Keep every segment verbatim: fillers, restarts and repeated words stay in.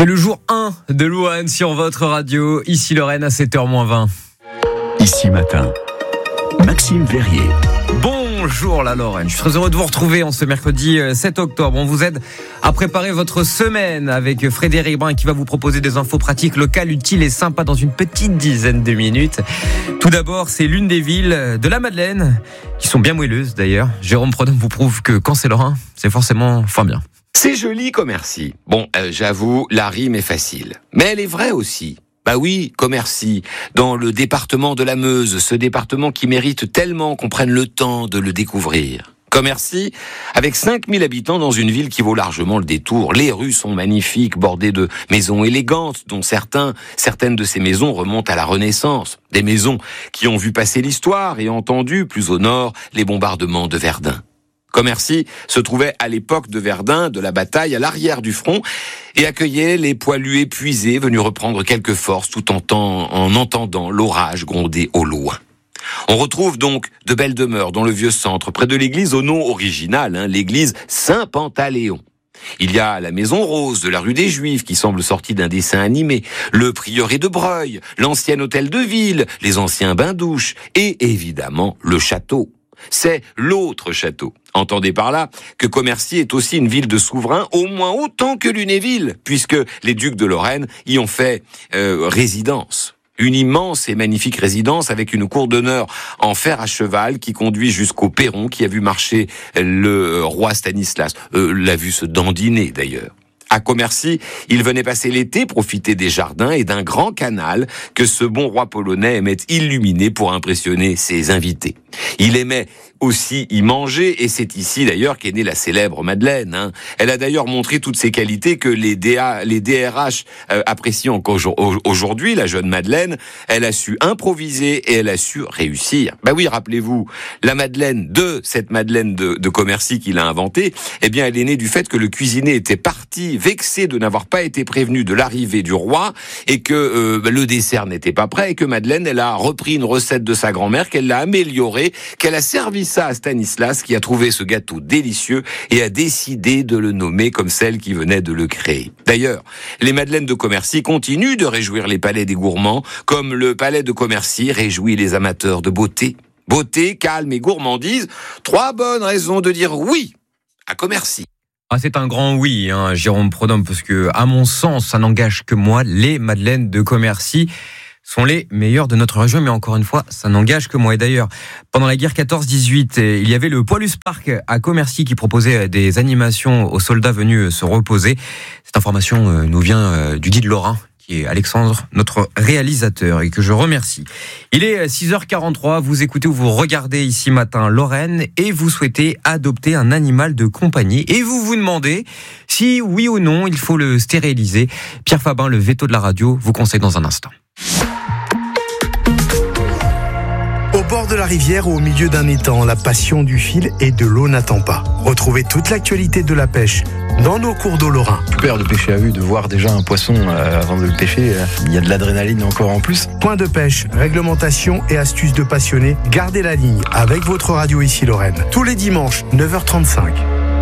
C'est le jour un de Louane sur votre radio. Ici Lorraine à sept heures moins vingt. Ici matin, Maxime Verrier. Bonjour la Lorraine, je suis très heureux de vous retrouver en ce mercredi sept octobre. On vous aide à préparer votre semaine avec Frédéric Brun qui va vous proposer des infos pratiques, locales, utiles et sympas dans une petite dizaine de minutes. Tout d'abord, c'est l'une des villes de la Madeleine, qui sont bien moelleuses d'ailleurs. Jérôme Prodhomme vous prouve que quand c'est lorrain, c'est forcément fin bien. C'est joli, Commercy. Bon, euh, j'avoue, la rime est facile. Mais elle est vraie aussi. Bah oui, Commercy, dans le département de la Meuse, ce département qui mérite tellement qu'on prenne le temps de le découvrir. Commercy, avec cinq mille habitants dans une ville qui vaut largement le détour. Les rues sont magnifiques, bordées de maisons élégantes, dont certains, certaines de ces maisons remontent à la Renaissance. Des maisons qui ont vu passer l'histoire et entendu, plus au nord, les bombardements de Verdun. Commercy se trouvait à l'époque de Verdun, de la bataille, à l'arrière du front, et accueillait les poilus épuisés venus reprendre quelques forces tout en, temps, en entendant l'orage gronder au loin. On retrouve donc de belles demeures dans le vieux centre, près de l'église au nom original, hein, l'église Saint-Pantaléon. Il y a la maison rose de la rue des Juifs qui semble sortie d'un dessin animé, le prieuré de Breuil, l'ancien hôtel de ville, les anciens bains-douches et évidemment le château. C'est l'autre château. Entendez par là que Commercy est aussi une ville de souverains, au moins autant que Lunéville, puisque les ducs de Lorraine y ont fait euh, résidence. Une immense et magnifique résidence avec une cour d'honneur en fer à cheval qui conduit jusqu'au perron qui a vu marcher le roi Stanislas. Euh, l'a vu se dandiner d'ailleurs. À Commercy, il venait passer l'été, profiter des jardins et d'un grand canal que ce bon roi polonais aimait illuminer pour impressionner ses invités. Il aimait aussi y manger, et c'est ici d'ailleurs qu'est née la célèbre Madeleine. Hein. Elle a d'ailleurs montré toutes ses qualités que les, D A, les D R H euh, apprécient encore aujourd'hui, la jeune Madeleine. Elle a su improviser et elle a su réussir. Bah oui, rappelez-vous, la Madeleine de cette Madeleine de, de Commercy qu'il a inventée, eh bien elle est née du fait que le cuisinier était parti vexé de n'avoir pas été prévenu de l'arrivée du roi et que euh, le dessert n'était pas prêt et que Madeleine, elle a repris une recette de sa grand-mère, qu'elle l'a améliorée, qu'elle a servi ça à Stanislas qui a trouvé ce gâteau délicieux et a décidé de le nommer comme celle qui venait de le créer. D'ailleurs, les Madeleines de Commercy continuent de réjouir les palais des gourmands comme le palais de Commercy réjouit les amateurs de beauté. Beauté, calme et gourmandise, trois bonnes raisons de dire oui à Commercy. Ah, c'est un grand oui, hein, Jérôme Prodhomme, parce que, à mon sens, ça n'engage que moi. Les Madeleines de Commercy sont les meilleurs de notre région, mais encore une fois, ça n'engage que moi. Et d'ailleurs, pendant la guerre quatorze dix-huit, il y avait le Poilus Park à Commercy qui proposait des animations aux soldats venus se reposer. Cette information nous vient du guide lorrain, qui est Alexandre, notre réalisateur, et que je remercie. Il est six heures quarante-trois, vous écoutez ou vous regardez Ici Matin Lorraine, et vous souhaitez adopter un animal de compagnie, et vous vous demandez si, oui ou non, il faut le stériliser. Pierre Fabin, le veto de la radio, vous conseille dans un instant. Au bord de la rivière ou au milieu d'un étang, la passion du fil et de l'eau n'attend pas. Retrouvez toute l'actualité de la pêche dans nos cours d'eau lorrains. Super de pêcher à vue, de voir déjà un poisson euh, avant de le pêcher, euh, il y a de l'adrénaline encore en plus. Point de pêche, réglementation et astuces de passionnés, gardez la ligne avec votre radio Ici Lorraine. Tous les dimanches, neuf heures trente-cinq.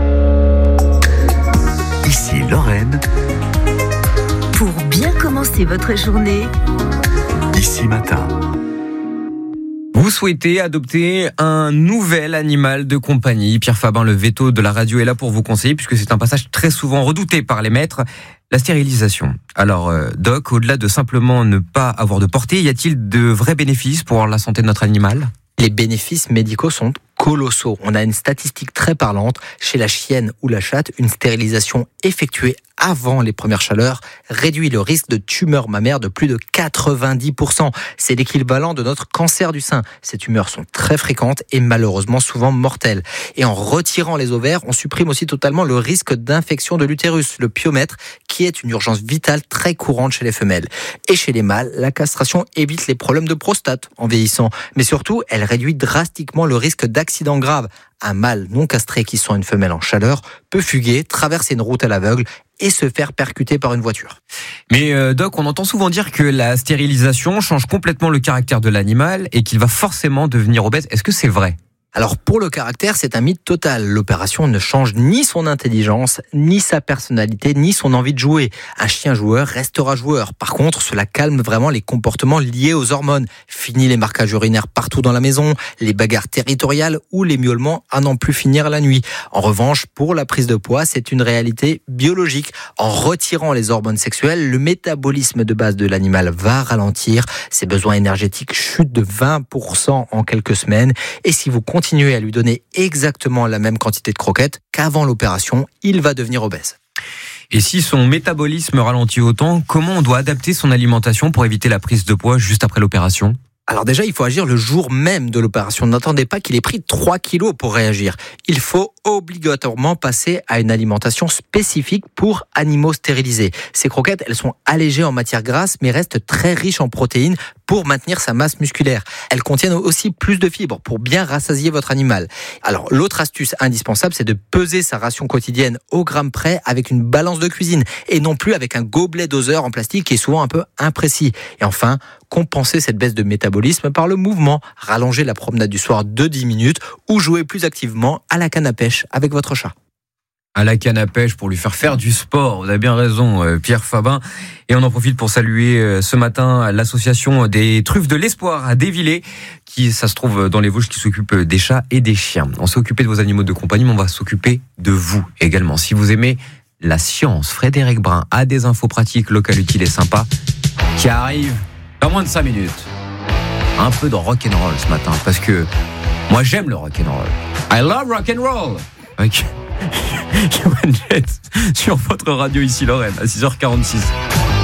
Ici Lorraine. Pour bien commencer votre journée. Ici Matin. Vous souhaitez adopter un nouvel animal de compagnie. Pierre Fabin, le veto de la radio, est là pour vous conseiller, puisque c'est un passage très souvent redouté par les maîtres, la stérilisation. Alors, euh, Doc, au-delà de simplement ne pas avoir de portée, y a-t-il de vrais bénéfices pour la santé de notre animal ? Les bénéfices médicaux sont colossaux. On a une statistique très parlante. Chez la chienne ou la chatte, une stérilisation effectuée avant les premières chaleurs réduit le risque de tumeur mammaire de plus de quatre-vingt-dix pour cent. C'est l'équivalent de notre cancer du sein. Ces tumeurs sont très fréquentes et malheureusement souvent mortelles. Et en retirant les ovaires, on supprime aussi totalement le risque d'infection de l'utérus, le pyomètre, qui est une urgence vitale très courante chez les femelles. Et chez les mâles, la castration évite les problèmes de prostate en vieillissant. Mais surtout, elle réduit drastiquement le risque d'accident grave. Un mâle non castré qui sent une femelle en chaleur peut fuguer, traverser une route à l'aveugle et se faire percuter par une voiture. Mais euh, Doc, on entend souvent dire que la stérilisation change complètement le caractère de l'animal et qu'il va forcément devenir obèse. Est-ce que c'est vrai ? Alors pour le caractère, c'est un mythe total. L'opération ne change ni son intelligence, ni sa personnalité, ni son envie de jouer. Un chien joueur restera joueur. Par contre, cela calme vraiment les comportements liés aux hormones. Fini les marquages urinaires partout dans la maison, les bagarres territoriales ou les miaulements à n'en plus finir la nuit. En revanche, pour la prise de poids, c'est une réalité biologique. En retirant les hormones sexuelles, le métabolisme de base de l'animal va ralentir. Ses besoins énergétiques chutent de vingt pour cent en quelques semaines. Et si vous continuez à lui donner exactement la même quantité de croquettes qu'avant l'opération, il va devenir obèse. Et si son métabolisme ralentit autant, comment on doit adapter son alimentation pour éviter la prise de poids juste après l'opération ? Alors déjà, il faut agir le jour même de l'opération. N'attendez pas qu'il ait pris trois kilos pour réagir. Il faut obligatoirement passer à une alimentation spécifique pour animaux stérilisés. Ces croquettes, elles sont allégées en matière grasse, mais restent très riches en protéines pour maintenir sa masse musculaire. Elles contiennent aussi plus de fibres pour bien rassasier votre animal. Alors, l'autre astuce indispensable, c'est de peser sa ration quotidienne au gramme près avec une balance de cuisine et non plus avec un gobelet doseur en plastique qui est souvent un peu imprécis. Et enfin, compenser cette baisse de métabolisme par le mouvement. Rallonger la promenade du soir de dix minutes ou jouer plus activement à la canne à pêche avec votre chat. À la canne à pêche pour lui faire faire du sport. Vous avez bien raison, Pierre Fabin. Et on en profite pour saluer ce matin l'association des truffes de l'espoir à Dévillers, qui, ça se trouve dans les Vosges, qui s'occupe des chats et des chiens. On s'est occupé de vos animaux de compagnie, mais on va s'occuper de vous également. Si vous aimez la science, Frédéric Brun a des infos pratiques, locales, utiles et sympas qui arrivent dans moins de cinq minutes. Un peu de rock'n'roll ce matin, parce que moi j'aime le rock'n'roll. I love rock'n'roll. Avec Johan Jett sur votre radio ici Lorraine à six heures quarante-six.